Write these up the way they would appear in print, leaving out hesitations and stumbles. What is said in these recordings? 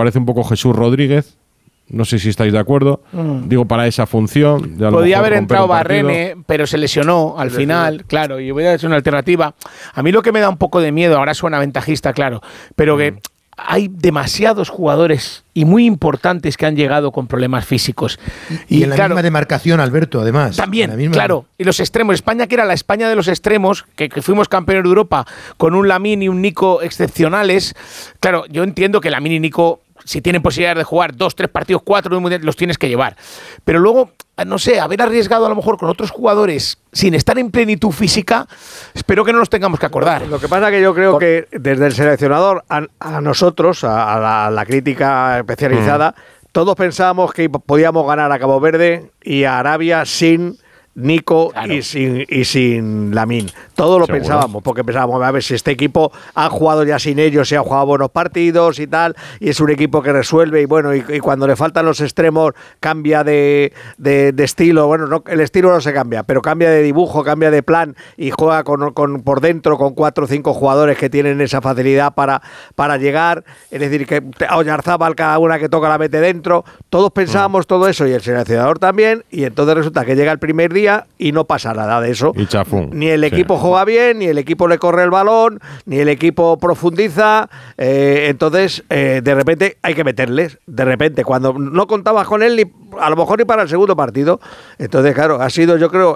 parece un poco Jesús Rodríguez. No sé si estáis de acuerdo. Digo, para esa función. Podía haber entrado Barrene, pero se lesionó al final, claro, y hubiera hecho una alternativa. A mí lo que me da un poco de miedo, ahora suena ventajista, claro, pero que hay demasiados jugadores y muy importantes que han llegado con problemas físicos. Y en la misma demarcación, Alberto, además. También, claro. Y los extremos. España, que era la España de los extremos, que fuimos campeones de Europa con un Lamine y un Nico excepcionales. Claro, yo entiendo que Lamine y Nico, si tienen posibilidad de jugar 2, 3 partidos, 4, los tienes que llevar. Pero luego, no sé, haber arriesgado a lo mejor con otros jugadores sin estar en plenitud física, espero que no nos tengamos que acordar. Lo que pasa es que yo creo que desde el seleccionador a nosotros, a la crítica especializada, todos pensábamos que podíamos ganar a Cabo Verde y a Arabia sin Nico y sin Lamine. Todo lo pensábamos, porque pensábamos, a ver si este equipo ha jugado ya sin ellos, se ha jugado buenos partidos y tal, y es un equipo que resuelve, y bueno, y cuando le faltan los extremos cambia de estilo. Bueno, no, el estilo no se cambia, pero cambia de dibujo, cambia de plan, y juega por dentro con 4 o 5 jugadores que tienen esa facilidad para llegar. Es decir, que a Oyarzábal cada una que toca la mete dentro. Todos pensábamos todo eso, y el seleccionador también, y entonces resulta que llega el primer día y no pasa nada de eso. Y chafún. Ni el equipo juega bien, ni el equipo le corre el balón, ni el equipo profundiza. Entonces, de repente hay que meterles. De repente, cuando no contabas con él, a lo mejor ni para el segundo partido. Entonces, claro, ha sido, yo creo,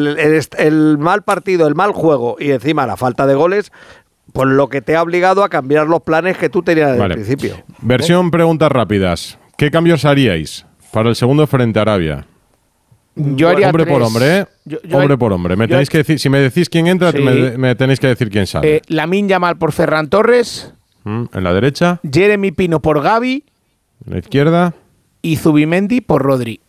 el mal partido, el mal juego y encima la falta de goles, pues lo que te ha obligado a cambiar los planes que tú tenías desde el principio. Versión preguntas rápidas. ¿Qué cambios haríais para el segundo frente a Arabia? Yo haría hombre 3. por hombre, hombre por hombre. Tenéis que decir, si me decís quién entra, sí, me tenéis que decir quién sale. Lamine Yamal por Ferran Torres. En la derecha. Jeremy Pino por Gavi. En la izquierda. Y Zubimendi por Rodri.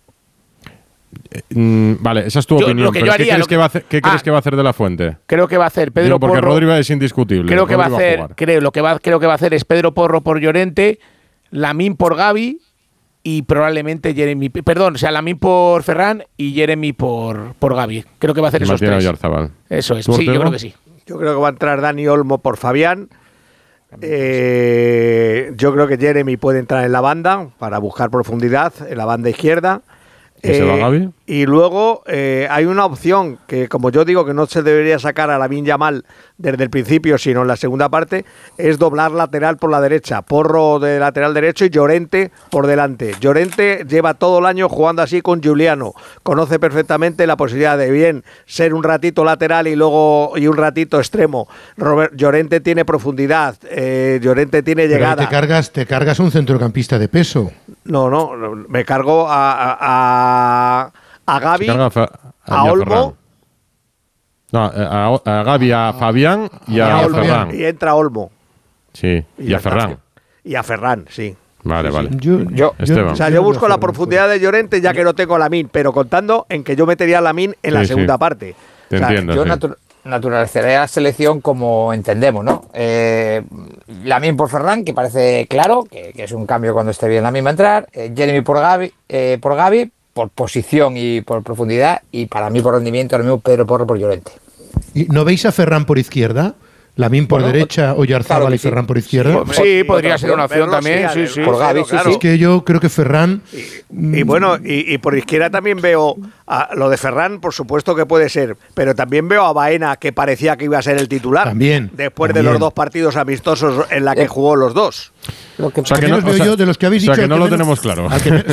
Vale, esa es tu opinión. Pero ¿qué crees que va a hacer De La Fuente? Creo que va a hacer Pedro Porro. Porque Rodri es indiscutible. Creo que va a hacer es Pedro Porro por Llorente, Lamine por Gavi. Y probablemente Lamine por Ferran y Jeremy por Gavi. Creo que va a hacer esos 3. Oyarzábal. Eso es, sí, yo creo que sí. Yo creo que va a entrar Dani Olmo por Fabián. Yo creo que Jeremy puede entrar en la banda para buscar profundidad en la banda izquierda. ¿Y se va Gavi? Y luego hay una opción que, como yo digo, que no se debería sacar a Lamine Yamal desde el principio, sino en la segunda parte, es doblar lateral por la derecha. Porro de lateral derecho y Llorente por delante. Llorente lleva todo el año jugando así con Giuliano. Conoce perfectamente la posibilidad de bien ser un ratito lateral y un ratito extremo. Llorente tiene profundidad. Llorente tiene llegada. Pero te cargas un centrocampista de peso. No, me cargo a Gavi, a Olmo. No, a Gavi, a Fabián y a Ferran. Y entra Olmo. Sí, y a Ferran. Y a Ferran, sí. Vale. Yo busco la profundidad de Llorente ya que no tengo a Lamine, pero contando en que yo metería a Lamine en la segunda parte. Te entiendo. Yo naturalizaré a la selección como entendemos, ¿no? Lamine por Ferran, que parece claro, que es un cambio cuando esté bien Lamine va a entrar. Jeremy por Gavi, por posición y por profundidad, y para mí por rendimiento, ahora mismo Pedro Porro por Llorente. ¿Y no veis a Ferran por izquierda? Lamine por derecha, Oyarzábal claro y Ferran por izquierda. Sí, podría ser una opción también. Sí. Por Gavi, claro. Es que yo creo que Ferran. Y bueno, y por izquierda también veo lo de Ferran, por supuesto que puede ser, pero también veo a Baena, que parecía que iba a ser el titular. También. Después de los 2 partidos amistosos en la que jugó los 2. Yo de los que habéis dicho. Que no lo tenemos claro.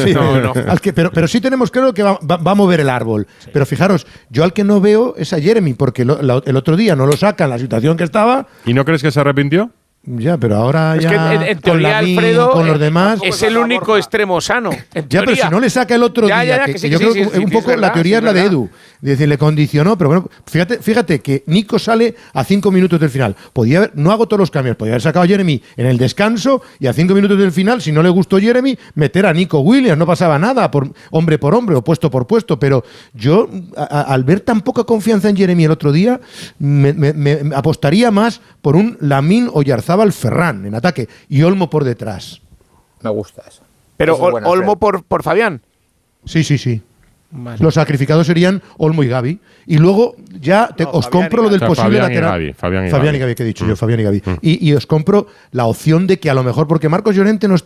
Pero sí tenemos claro que va a mover el árbol. Sí. Pero fijaros, yo al que no veo es a Jeremy, porque el otro día no lo saca en la situación que estaba. ¿Y no crees que se arrepintió? Ya, pero ahora es ya que en teoría, Alfredo, con los demás es el único extremo sano. Ya, pero si no le saca el otro día, yo creo que un poco la teoría es la de Edu, de decir, le condicionó, pero bueno, fíjate que Nico sale a 5 minutos del final. No hago todos los cambios, podía haber sacado a Jeremy en el descanso y a 5 minutos del final, si no le gustó Jeremy, meter a Nico Williams, no pasaba nada, por hombre o puesto por puesto, pero yo al ver tan poca confianza en Jeremy el otro día, me apostaría más por un Lamine Oyarzábal Ferran en ataque y Olmo por detrás. Me gusta eso. Pero eso Olmo por Fabián. Sí. Vale. Los sacrificados serían Olmo y Gavi. Y luego ya os compro lo del posible lateral. Fabián y Gavi, que he dicho yo, Fabián y Gavi. Y os compro la opción de que a lo mejor, porque Marcos Llorente no